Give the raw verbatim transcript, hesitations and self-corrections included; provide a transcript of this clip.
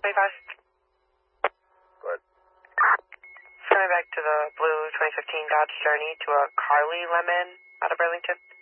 twenty-five. Go ahead. Coming back to the blue twenty fifteen Dodge Journey to a Carly Lemon out of Burlington.